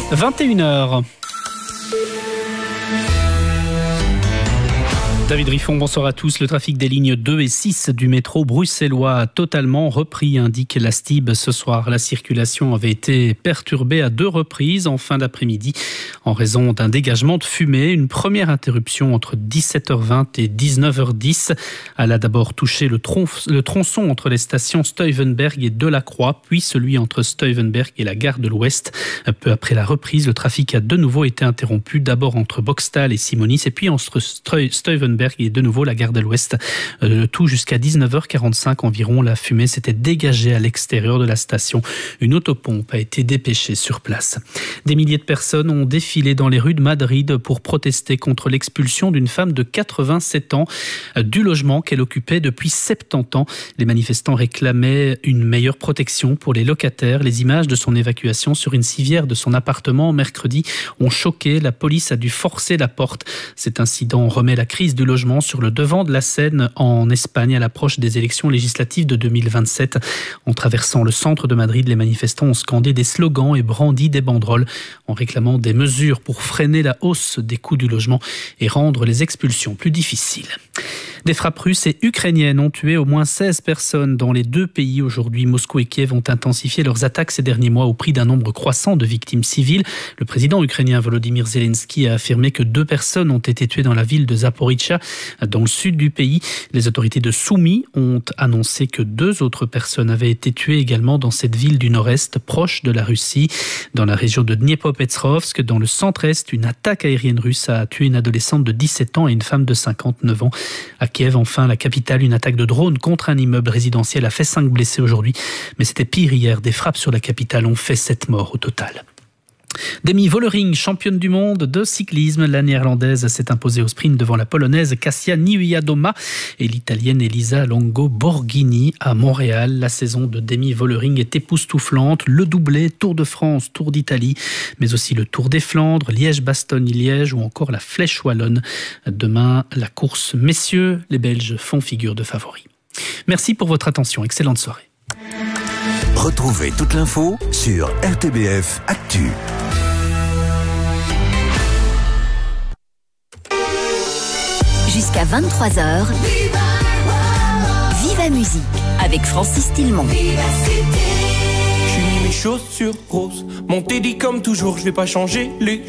21h. David Riffon, bonsoir à tous. Le trafic des lignes 2 et 6 du métro bruxellois a totalement repris, indique la STIB ce soir. La circulation avait été perturbée à 2 reprises en fin d'après-midi en raison d'un dégagement de fumée. Une première interruption entre 17h20 et 19h10. Elle a d'abord touché le tronçon entre les stations Stuyvenberg et Delacroix, puis celui entre Stuyvenberg et la gare de l'Ouest. Peu après la reprise, le trafic a de nouveau été interrompu, d'abord entre Boxtal et Simonis, et puis entre Stuyvenberg et de nouveau la gare de l'Ouest. Le tout jusqu'à 19h45 environ. La fumée s'était dégagée à l'extérieur de la station. Une autopompe a été dépêchée sur place. Des milliers de personnes ont défilé dans les rues de Madrid pour protester contre l'expulsion d'une femme de 87 ans du logement qu'elle occupait depuis 70 ans. Les manifestants réclamaient une meilleure protection pour les locataires. Les images de son évacuation sur une civière de son appartement mercredi ont choqué. La police a dû forcer la porte. Cet incident remet la crise du logement sur le devant de la scène en Espagne à l'approche des élections législatives de 2027. En traversant le centre de Madrid, les manifestants ont scandé des slogans et brandi des banderoles en réclamant des mesures pour freiner la hausse des coûts du logement et rendre les expulsions plus difficiles. Des frappes russes et ukrainiennes ont tué au moins 16 personnes dans les 2 pays. Aujourd'hui, Moscou et Kiev ont intensifié leurs attaques ces derniers mois au prix d'un nombre croissant de victimes civiles. Le président ukrainien Volodymyr Zelensky a affirmé que 2 personnes ont été tuées dans la ville de Zaporizhzhia, dans le sud du pays. Les autorités de Soumy ont annoncé que 2 autres personnes avaient été tuées également dans cette ville du nord-est, proche de la Russie. Dans la région de Dniepropetrovsk, dans le centre-est, une attaque aérienne russe a tué une adolescente de 17 ans et une femme de 59 ans. À Kiev, enfin, la capitale, une attaque de drone contre un immeuble résidentiel a fait 5 blessés aujourd'hui. Mais c'était pire hier. Des frappes sur la capitale ont fait 7 morts au total. Demi Vollering, championne du monde de cyclisme, la néerlandaise s'est imposée au sprint devant la polonaise Kasia Niewiadoma et l'italienne Elisa Longo Borghini à Montréal. La saison de Demi Vollering est époustouflante. Le doublé, Tour de France, Tour d'Italie, mais aussi le Tour des Flandres, Liège-Bastogne-Liège ou encore la Flèche Wallonne. Demain, la course messieurs, les Belges font figure de favoris. Merci pour votre attention. Excellente soirée. Retrouvez toute l'info sur RTBF Actu. Jusqu'à 23h, Viva Musique avec Francis Tillemont. J'ai mis mes chaussures roses, mon teddy comme toujours, je vais pas changer les